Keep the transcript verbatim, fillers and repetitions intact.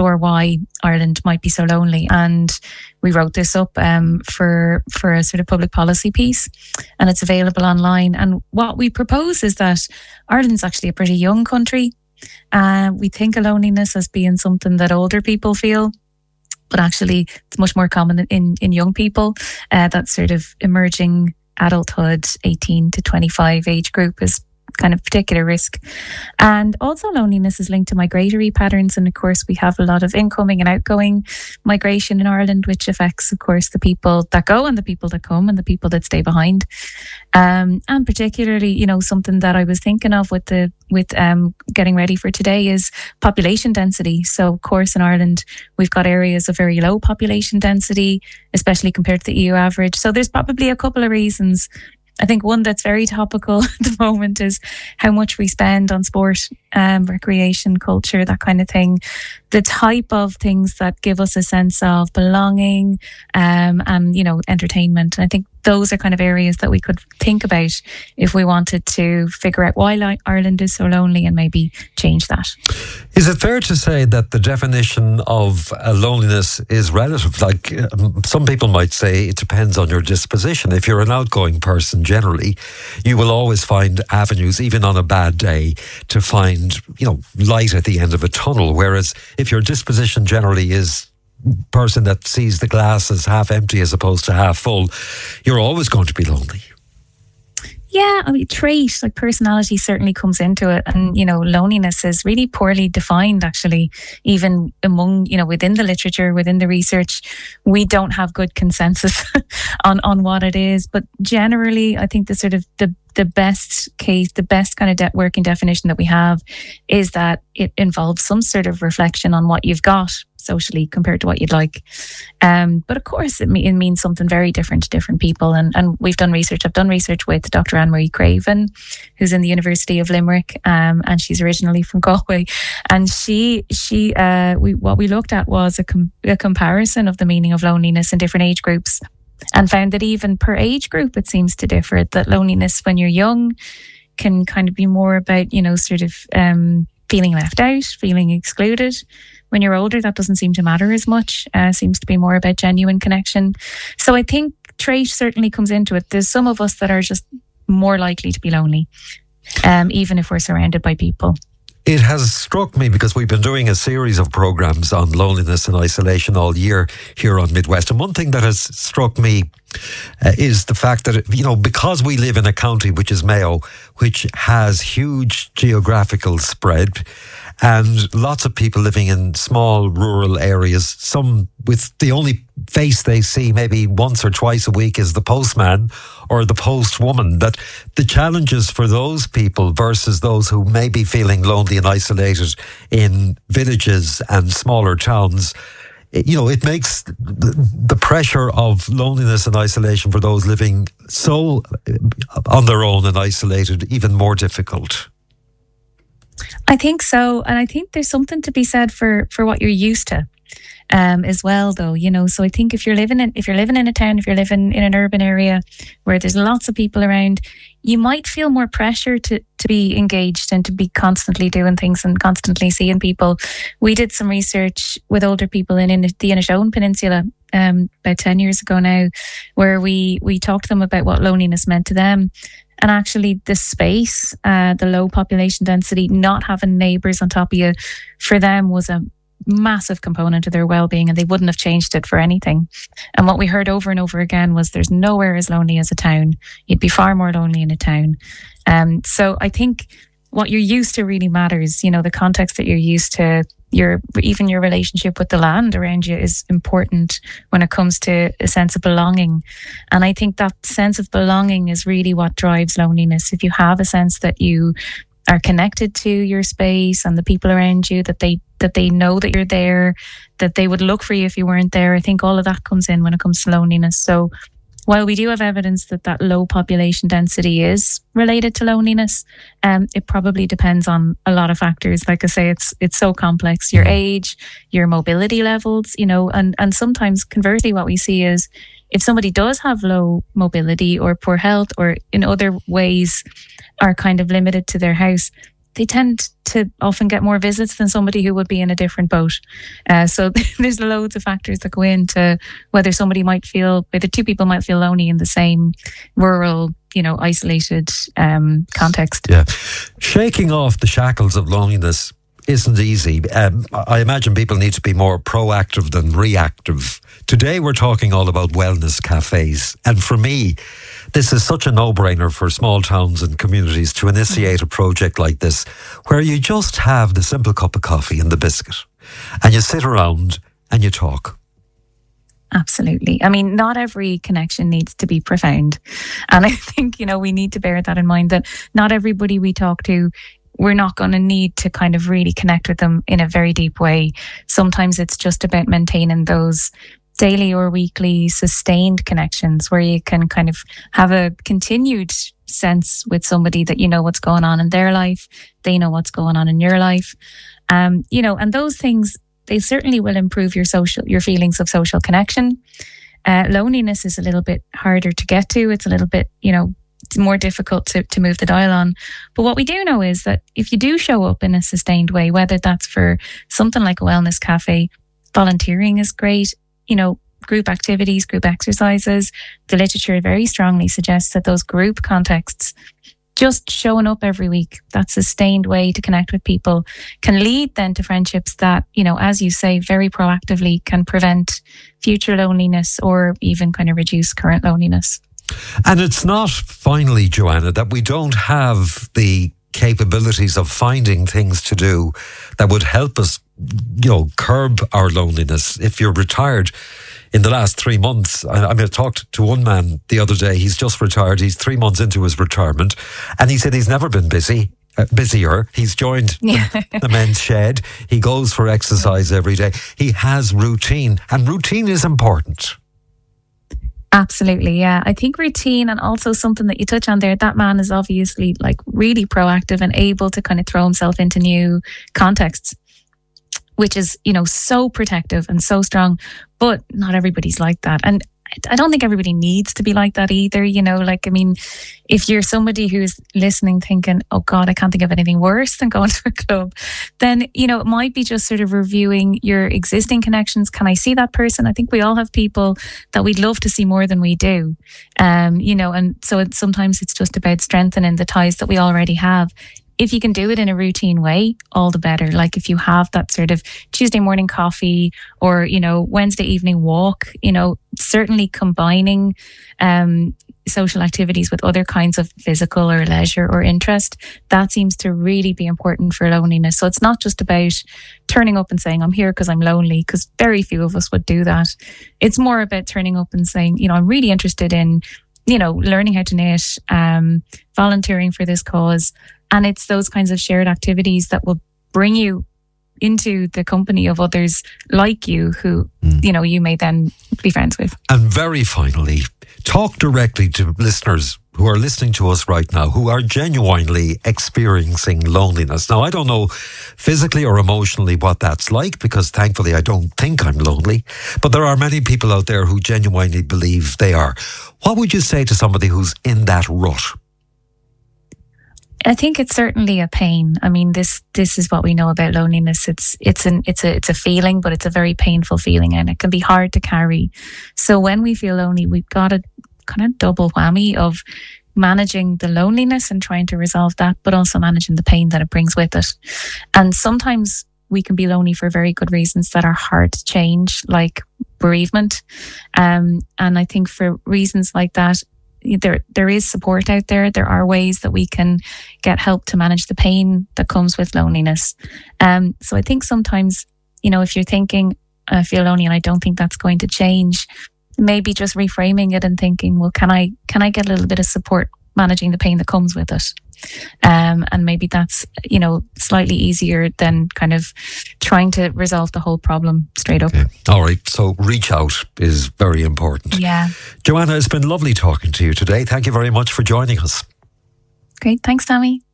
explore why Ireland might be so lonely. And we wrote this up um, for for a sort of public policy piece, and it's available online. And what we propose is that Ireland's actually a pretty young country. Uh, we think of loneliness as being something that older people feel, but actually it's much more common in, in young people. Uh, that sort of emerging adulthood, eighteen to twenty-five age group is kind of particular risk. And also loneliness is linked to migratory patterns. And of course, we have a lot of incoming and outgoing migration in Ireland, which affects, of course, the people that go and the people that come and the people that stay behind. Um, and particularly, you know, something that I was thinking of with the with um, getting ready for today is population density. So, of course, in Ireland, we've got areas of very low population density, especially compared to the E U average. So there's probably a couple of reasons. I think one that's very topical at the moment is how much we spend on sport, um, recreation, culture, that kind of thing. The type of things that give us a sense of belonging um, and, you know, entertainment. And I think those are kind of areas that we could think about if we wanted to figure out why Ireland is so lonely and maybe change that. Is it fair to say that the definition of uh, loneliness is relative? Like um, some people might say it depends on your disposition. If you're an outgoing person, generally, you will always find avenues, even on a bad day, to find, you know, light at the end of a tunnel. Whereas if your disposition generally is person that sees the glass as half empty as opposed to half full, you're always going to be lonely. Yeah, I mean, trait, like personality certainly comes into it. And, you know, loneliness is really poorly defined, actually, even among, you know, within the literature, within the research. We don't have good consensus on, on what it is. But generally, I think the sort of the, the best case, the best kind of de- working definition that we have is that it involves some sort of reflection on what you've got socially compared to what you'd like. Um, but of course, it, me- it means something very different to different people. And, and we've done research. I've done research with Doctor Anne-Marie Craven, who's in the University of Limerick, um, and she's originally from Galway. And she, she, uh, we, what we looked at was a, com- a comparison of the meaning of loneliness in different age groups, and found that even per age group, it seems to differ. That loneliness when you're young can kind of be more about, you know, sort of um, feeling left out, feeling excluded. When you're older, that doesn't seem to matter as much. Uh, seems to be more about genuine connection. So I think trait certainly comes into it. There's some of us that are just more likely to be lonely, um, even if we're surrounded by people. It has struck me, because we've been doing a series of programmes on loneliness and isolation all year here on Midwest. And one thing that has struck me uh, is the fact that, you know, because we live in a county which is Mayo, which has huge geographical spread, and lots of people living in small rural areas, some with the only face they see maybe once or twice a week is the postman or the postwoman, that the challenges for those people versus those who may be feeling lonely and isolated in villages and smaller towns, you know, it makes the pressure of loneliness and isolation for those living so on their own and isolated even more difficult. I think so. And I think there's something to be said for, for what you're used to um, as well, though, you know. So I think if you're living in, if you're living in a town, if you're living in an urban area where there's lots of people around, you might feel more pressure to, to be engaged and to be constantly doing things and constantly seeing people. We did some research with older people in, in the Inishowen Peninsula um, about ten years ago now, where we, we talked to them about what loneliness meant to them. And actually the space, uh, the low population density, not having neighbours on top of you, for them was a massive component of their well-being, and they wouldn't have changed it for anything. And what we heard over and over again was there's nowhere as lonely as a town. You'd be far more lonely in a town. Um, so I think what you're used to really matters. You know, the context that you're used to, your even your relationship with the land around you is important when it comes to a sense of belonging. And I think that sense of belonging is really what drives loneliness. If you have a sense that you are connected to your space and the people around you, that they that they know that you're there, that they would look for you if you weren't there, I think all of that comes in when it comes to loneliness. So while we do have evidence that that low population density is related to loneliness, um, it probably depends on a lot of factors. Like I say, it's it's so complex. Your age, your mobility levels, you know, and, and sometimes conversely what we see is if somebody does have low mobility or poor health or in other ways are kind of limited to their house, they tend to often get more visits than somebody who would be in a different boat. Uh, so there's loads of factors that go into whether somebody might feel, whether two people might feel lonely in the same rural, you know, isolated um, context. Yeah. Shaking off the shackles of loneliness isn't easy. Um, I imagine people need to be more proactive than reactive. Today we're talking all about wellness cafes. And for me, this is such a no-brainer for small towns and communities to initiate a project like this, where you just have the simple cup of coffee and the biscuit, and you sit around and you talk. Absolutely. I mean, not every connection needs to be profound. And I think, you know, we need to bear that in mind, that not everybody we talk to, we're not going to need to kind of really connect with them in a very deep way. Sometimes it's just about maintaining those daily or weekly sustained connections where you can kind of have a continued sense with somebody that you know what's going on in their life, they know what's going on in your life. Um, you know, and those things, they certainly will improve your social, your feelings of social connection. Uh, loneliness is a little bit harder to get to. It's a little bit, you know, it's more difficult to, to move the dial on. But what we do know is that if you do show up in a sustained way, whether that's for something like a wellness cafe, volunteering is great, you know, group activities, group exercises. The literature very strongly suggests that those group contexts, just showing up every week, that sustained way to connect with people, can lead then to friendships that, you know, as you say, very proactively can prevent future loneliness or even kind of reduce current loneliness. And it's not, finally, Joanna, that we don't have the capabilities of finding things to do that would help us, you know, curb our loneliness. If you're retired in the last three months, I, I mean, I talked to one man the other day, he's just retired, he's three months into his retirement, and he said he's never been busy. Uh, busier. He's joined yeah. the, the men's shed. He goes for exercise every day. He has routine, and routine is important. Absolutely, yeah. I think routine, and also something that you touch on there, that man is obviously like really proactive and able to kind of throw himself into new contexts, which is, you know, so protective and so strong. But not everybody's like that. And I don't think everybody needs to be like that either. You know, like, I mean, if you're somebody who's listening thinking, oh God, I can't think of anything worse than going to a club, then, you know, it might be just sort of reviewing your existing connections. Can I see that person? I think we all have people that we'd love to see more than we do. Um, you know, and so it, sometimes it's just about strengthening the ties that we already have. If you can do it in a routine way, all the better. Like if you have that sort of Tuesday morning coffee or, you know, Wednesday evening walk, you know, certainly combining um, social activities with other kinds of physical or leisure or interest, that seems to really be important for loneliness. So it's not just about turning up and saying, I'm here because I'm lonely, because very few of us would do that. It's more about turning up and saying, you know, I'm really interested in, you know, learning how to knit, um, volunteering for this cause. And it's those kinds of shared activities that will bring you into the company of others like you who, mm. you know, you may then be friends with. And very finally, talk directly to listeners who are listening to us right now, who are genuinely experiencing loneliness. Now, I don't know physically or emotionally what that's like, because thankfully I don't think I'm lonely, but there are many people out there who genuinely believe they are. What would you say to somebody who's in that rut? I think it's certainly a pain. I mean, this this is what we know about loneliness. It's it's an it's a it's a feeling, but it's a very painful feeling, and it can be hard to carry. So when we feel lonely, we've got a kind of double whammy of managing the loneliness and trying to resolve that, but also managing the pain that it brings with it. And sometimes we can be lonely for very good reasons that are hard to change, like bereavement. Um, and I think for reasons like that, there there is support out there. There are ways that we can get help to manage the pain that comes with loneliness. Um, so I think sometimes, you know, if you're thinking, I feel lonely and I don't think that's going to change, maybe just reframing it and thinking, well, can I can I get a little bit of support managing the pain that comes with it? Um, and maybe that's, you know, slightly easier than kind of trying to resolve the whole problem straight up. Okay. All right. So reach out is very important. Yeah. Joanna, it's been lovely talking to you today. Thank you very much for joining us. Great. Thanks, Tammy.